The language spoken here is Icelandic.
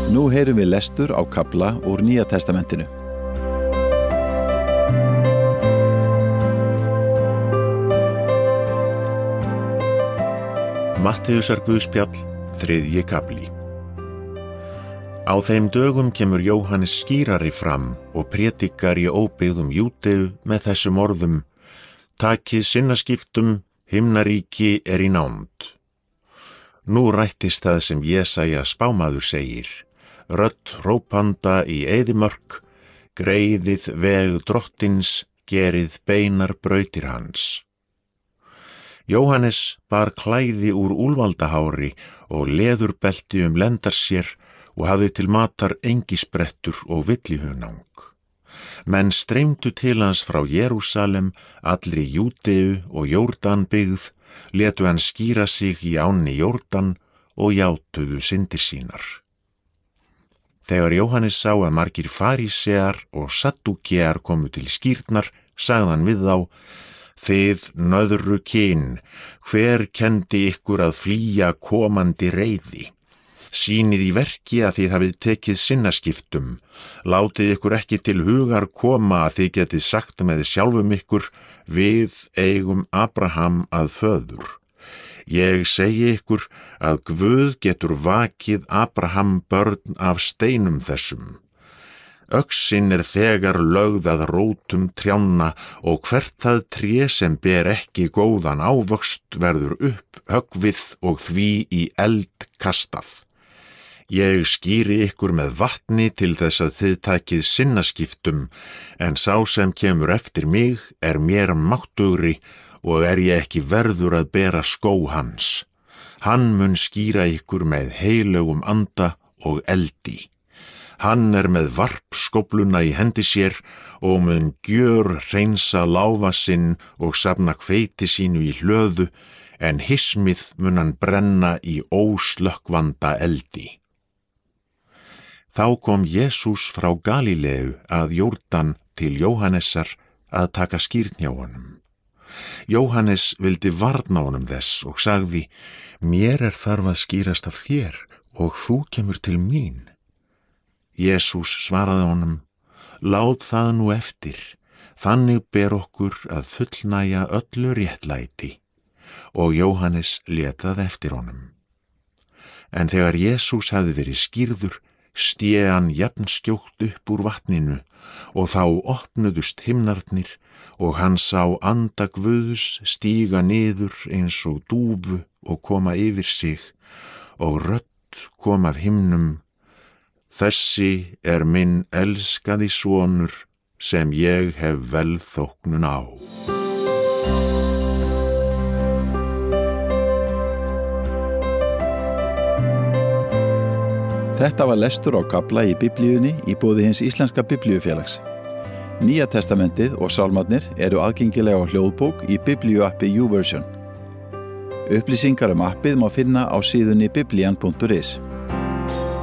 Nú heyrum við lestur á kafla úr Nýja testamentinu. Mattheusar guðspjall, 3. kafli. Á þeim dögum kemur Jóhannes skýrari fram og prédikar í óbyggðum Júdeu með þessum orðum: Takið sinnaskiptum, himnaríki er í nánd. Nú rættist það sem Jesaja spámaður segir: Rödd hrópanda í eyðimörk, greiðið veg drottins, gerið beinar brautir hans. Jóhannes bar klæði úr úlfaldahári og leðurbelti lendar sér og hafði til matar engisbrettur og villihunang. Menn streymdu til hans frá Jerúsalem, allri Júdeu og Jórdanbyggð, létu hann skýra sig í ánni Jórdan og játuðu syndir sínar. Þegar Jóhannes sá að margir farísear og saddúkear komu til skýrnar, sagði hann við þá: Þið nöðru kyn, hver kenndi ykkur að flýja komandi reiði? Sýnið í verki að þið hafið tekið sinnaskiptum. Látið ykkur ekki til hugar koma að þið getið sagt með sjálfum ykkur: Við eigum Abraham að föður. Ég segi ykkur að Guð getur vakið Abraham börn af steinum þessum. Öxin er þegar lögð að rótum trjánna og hvert það tré sem ber ekki góðan ávöxt verður upp höggvið og því í eld kastað. Ég skýri ykkur með vatni til þess að þið takið sinnaskiptum, en sá sem kemur eftir mig er mér máttugri og er ég ekki verður að bera skó hans. Hann mun skýra ykkur með heilögum anda og eldi. Hann er með varpskófluna í hendi sér og mun gjörhreinsa láfa sinn og safna hveiti sínu í hlöðu, en hismið mun hann brenna í óslökkvanda eldi. Þá kom Jesús frá Galíleu að Jórdan til Jóhannesar að taka skírn hjá honum. Jóhannes vildi varna honum þess og sagði: Mér er þarf að skýrast af þér og þú kemur til mín. Jesús svaraði honum: Lát það nú eftir, þannig ber okkur að fullnæja öllu réttlæti. Og Jóhannes lét það eftir honum. En þegar Jesús hafði verið skírður, sté hann jafnskjótt upp úr vatninu og þá opnuðust himnarnir og hann sá anda Guðs stíga niður eins og dúfu og koma yfir sig, og rödd kom af himnum: Þessi er minn elskaði sonur sem ég hef velþóknun á. Þetta var lestur á kafla í Biblíunni í boði hins íslenska Biblíufélags. Nýja testamentið og sálmarnir eru aðgengilega á hljóðbók í biblíuappi YouVersion. Upplýsingar appið má finna á síðunni biblian.is.